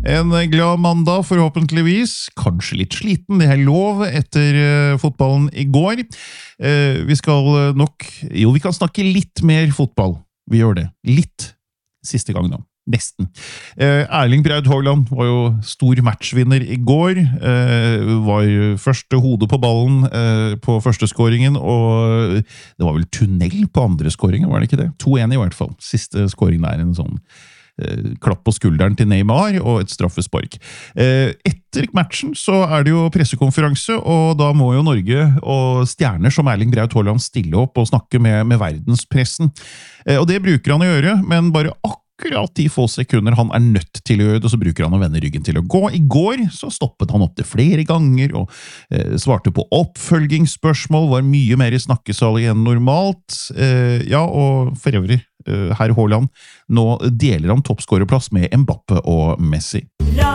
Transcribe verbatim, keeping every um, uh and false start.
En glad mandag forhåpentligvis, kanskje litt sliten, det er lov etter uh, fotballen i går. Uh, vi skal nok, jo vi kan snakke litt mer fotball, vi gjør det, litt, siste gang da, nesten. Uh, Erling Braut Haaland var jo stor matchvinner i går, uh, var første hode på ballen uh, på første skåringen, og det var vel tunnel på andre skåringen, var det ikke det? to en i hvert fall, siste skåringen er en sånn klapp på skulderen til Neymar og et straffespark. Etter matchen så er det jo pressekonferanse, og da må jo Norge og stjerner som Erling Braut Haaland stille opp og snakke med, med verdenspressen. Og det bruker han å gjøre, men bare akkurat de få sekunder han er nødt til å gjøre det, så bruker han å vende ryggen til å gå. I går så stoppet han opp til flere ganger og eh, svarte på oppfølgingsspørsmål, var mye mer i snakkesalig enn normalt. Eh, ja, og for øvrig herr Haaland, nå deler han toppskårerplass med Mbappe og Messi.